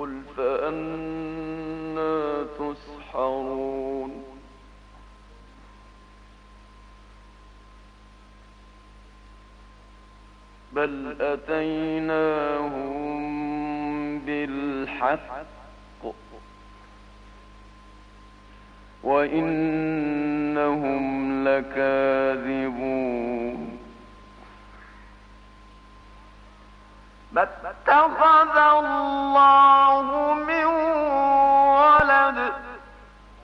قل فأنى تسحرون بل أتيناهم بالحق وإنهم لكاذبون ما اتخذ الله من